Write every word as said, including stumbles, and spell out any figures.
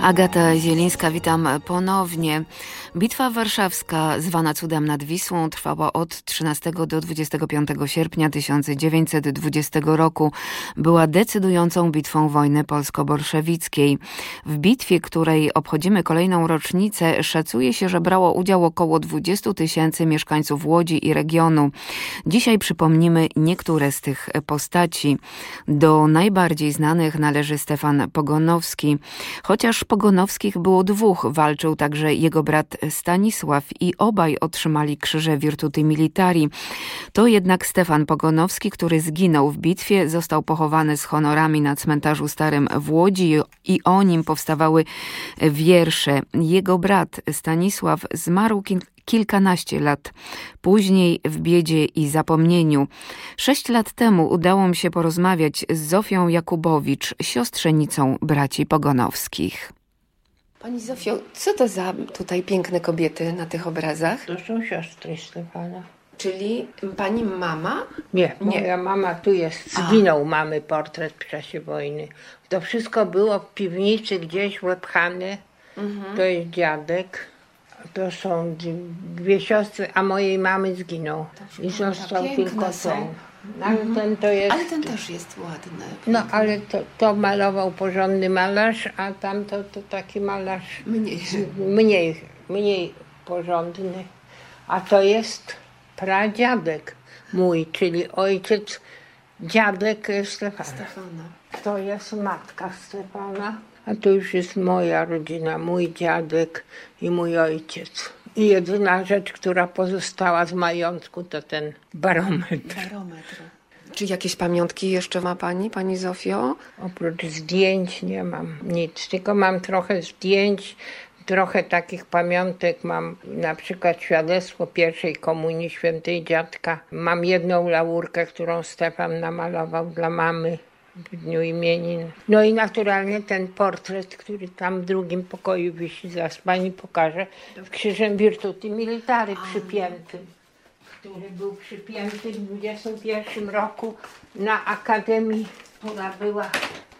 Agata Zielińska, witam ponownie. Bitwa warszawska, zwana Cudem nad Wisłą, trwała od trzynastego do dwudziestego piątego sierpnia tysiąc dziewięćset dwudziestego roku. Była decydującą bitwą wojny polsko-bolszewickiej. W bitwie, której obchodzimy kolejną rocznicę, szacuje się, że brało udział około dwudziestu tysięcy mieszkańców Łodzi i regionu. Dzisiaj przypomnimy niektóre z tych postaci. Do najbardziej znanych należy Stefan Pogonowski. Chociaż Pogonowskich było dwóch, walczył także jego brat Stanisław i obaj otrzymali krzyże Virtuti Militari. To jednak Stefan Pogonowski, który zginął w bitwie, został pochowany z honorami na cmentarzu starym w Łodzi i o nim powstawały wiersze. Jego brat Stanisław zmarł kilkanaście lat później w biedzie i zapomnieniu. Sześć lat temu udało mi się porozmawiać z Zofią Jakubowicz, siostrzenicą braci Pogonowskich. Pani Zofio, co to za tutaj piękne kobiety na tych obrazach? To są siostry Stefana. Czyli pani mama? Nie, Nie. moja mama tu jest. Zginął mamy portret w czasie wojny. To wszystko było w piwnicy gdzieś wepchane. Mhm. To jest dziadek. To są dwie siostry, a mojej mamy zginął. I został tylko są. ten. Ale ten to jest... Ale ten też jest ładny. No ale to, to malował porządny malarz, a tamto to taki malarz Mniej. mniej, mniej porządny. A to jest pradziadek mój, czyli ojciec, dziadek Stefana. Stefana. To jest matka Stefana, a to już jest moja rodzina, mój dziadek i mój ojciec. I jedyna rzecz, która pozostała z majątku, to ten barometr. Barometr. Czy jakieś pamiątki jeszcze ma pani, pani Zofio? Oprócz zdjęć nie mam nic, tylko mam trochę zdjęć, trochę takich pamiątek. Mam na przykład świadectwo pierwszej komunii świętej dziadka. Mam jedną laurkę, którą Stefan namalował dla mamy w dniu imienin. No i naturalnie ten portret, który tam w drugim pokoju wisi, zaraz pani pokażę, z krzyżem Virtuti Militari przypiętym, który był przypięty w dwudziestym pierwszym roku na Akademii, która była